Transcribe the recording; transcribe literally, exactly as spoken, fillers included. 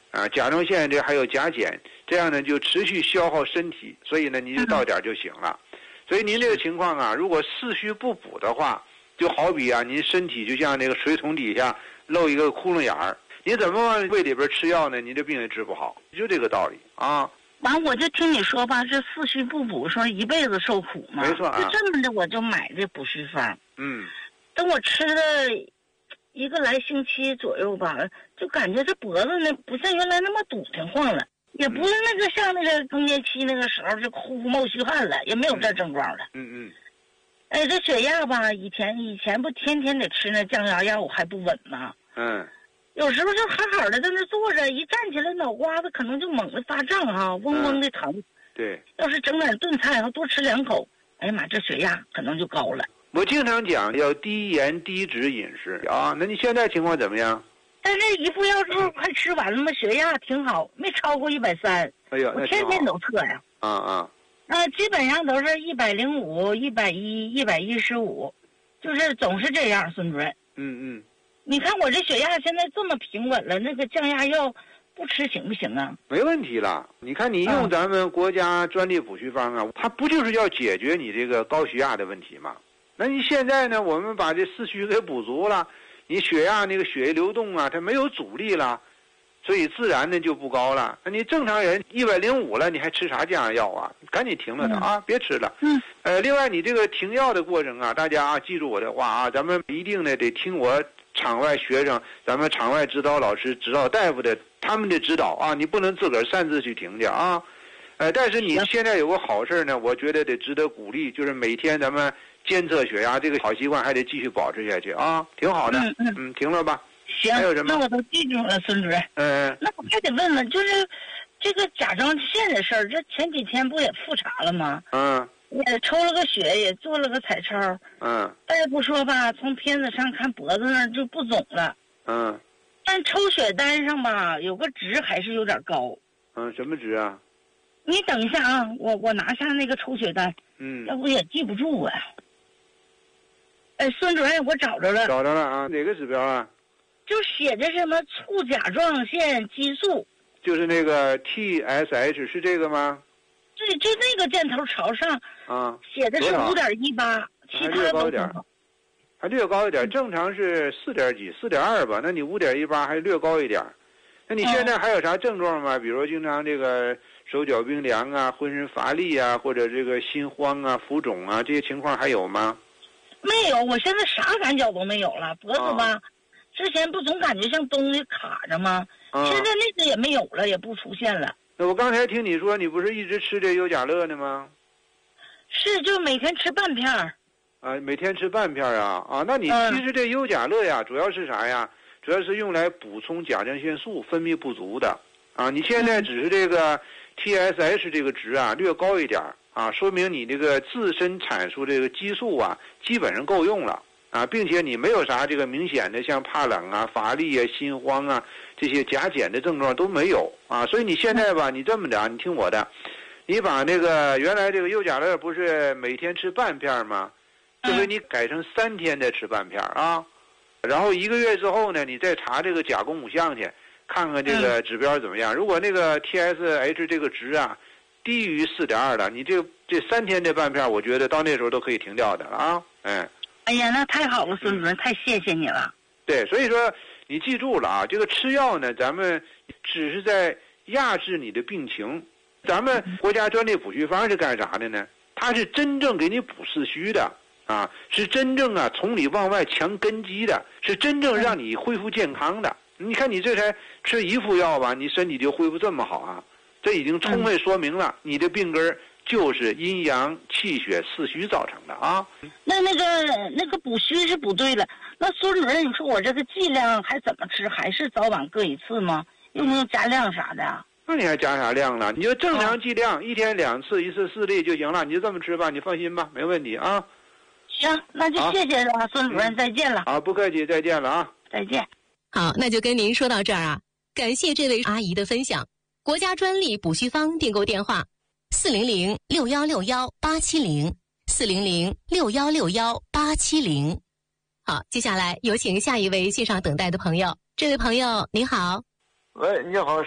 啊，甲状腺这还有甲减，这样呢就持续消耗身体，所以呢你就到点就行了。所以您这个情况啊，如果四虚不补的话，就好比啊，您身体就像那个水桶底下漏一个窟窿眼儿，你怎么往胃里边吃药呢？你这病也治不好，就这个道理啊。 完，我就听你说吧，这四虚不补，说一辈子受苦嘛。 没错啊。 就这么的，我就买这补虚方。 嗯。 等我吃了一个来星期左右吧，就感觉这脖子呢不像原来那么堵挺晃了，也不是那个像那个更年期那个时候就呼呼冒虚汗了，也没有这症状了。 嗯嗯。 哎，这血压吧，以前以前不天天得吃那降压药还不稳吗？ 嗯。 有时候就好好的在那坐着，一站起来脑瓜子可能就猛地发胀哈，嗡嗡的疼。 嗯、对。 要是整点炖菜，然后多吃两口，哎呀妈，这血压可能就高了。 我经常讲要低盐低脂饮食啊，那你现在情况怎么样？ 但是一副药之后快吃完了嘛，血压挺好，没超过一百三。 哎呦， 我天天都测呀。 啊啊。 啊，基本上都是一百零五、一百一、一百一十五，就是总是这样，孙主任。 嗯嗯。 你看我这血压现在这么平稳了，那个降压药不吃行不行啊？ 没问题了。你看你用咱们国家专利补虚方啊，嗯、它不就是要解决你这个高血压的问题吗？那你现在呢，我们把这四虚给补足了，你血压那个血液流动啊，它没有阻力了，所以自然呢就不高了。那你正常人一百零五了，你还吃啥降压药啊？赶紧停了它、嗯、啊，别吃了。 嗯。 呃，另外你这个停药的过程啊，大家啊记住我的话啊，咱们一定呢得听我场外学生、咱们场外指导老师、指导大夫的他们的指导啊，你不能自个儿擅自去停去啊。呃，但是你现在有个好事呢，我觉得得值得鼓励，就是每天咱们监测血压这个好习惯还得继续保持下去啊，挺好的。 嗯嗯嗯，停了吧。 行， 还有什么？ 那我都记住了，孙主任。 嗯。 那我还得问问，就是这个甲状腺的事儿，这前几天不也复查了吗？ 嗯。 也抽了个血，也做了个彩超。 嗯。 大夫说吧，从片子上看脖子那儿就不肿了。 嗯。 但抽血单上吧，有个值还是有点高。 嗯，什么值啊？ 你等一下啊，我我拿下那个抽血单。 嗯。 要不也记不住啊。哎，孙主任，我找着了。 找着了啊？哪个指标啊？ 就写的什么促甲状腺激素。 就是那个 T S H 是这个吗？ 对，就那个箭头朝上。 啊。 写的是五点一八，其他都挺好。 还略高一点，正常是四点几，四点二吧。那你五点一八还略高一点。那你现在还有啥症状吗？哦、比如说经常这个手脚冰凉啊，浑身乏力啊，或者这个心慌啊、浮肿啊，这些情况还有吗？ 没有，我现在啥感觉都没有了。脖子吧，哦、之前不总感觉像东西卡着吗？哦、现在那个也没有了，也不出现了。 那我刚才听你说，你不是一直吃这优甲乐呢吗？ 是，就每天吃半片儿。 啊，每天吃半片啊啊，那你其实这优甲乐呀，主要是啥呀？主要是用来补充甲状腺素分泌不足的啊。你现在只是这个 T S H 这个值啊略高一点啊，说明你这个自身产出这个激素啊基本上够用了啊，并且你没有啥这个明显的像怕冷啊、乏力啊、心慌啊这些甲减的症状都没有啊。所以你现在吧，你这么着，你听我的，你把那个原来这个优甲乐不是每天吃半片吗？这回你改成三天再吃半片啊，然后一个月之后呢，你再查这个甲功五项去，看看这个指标怎么样。如果那个 T S H 这个值啊低于四点二的，你这这三天这半片，我觉得到那时候都可以停掉的了啊。嗯。 哎呀，那太好了，孙主任，太谢谢你了。 对，所以说你记住了啊，这个吃药呢，咱们只是在压制你的病情。咱们国家专利补虚方是干啥的呢？它是真正给你补四虚的。啊，是真正啊从里往外强根基的，是真正让你恢复健康的。你看你这才吃一副药吧，你身体就恢复这么好啊，这已经充分说明了你的病根就是阴阳气血四虚造成的啊。 那那个那个补虚是补对了，那孙主任，你说我这个剂量还怎么吃？还是早晚各一次吗？用不用加量啥的啊？ 那你还加啥量了？你就正常剂量，一天两次，一次四粒就行了，你就这么吃吧，你放心吧，没问题啊。 行，那就谢谢了，孙主任，再见了。 好，不客气，再见了啊。 再见。 好，那就跟您说到这儿啊，感谢这位阿姨的分享。国家专利补虚方订购电话：四零零六幺六幺八七零，四零零六幺六幺八七零。好，接下来有请下一位线上等待的朋友。这位朋友，您好。 喂，你好。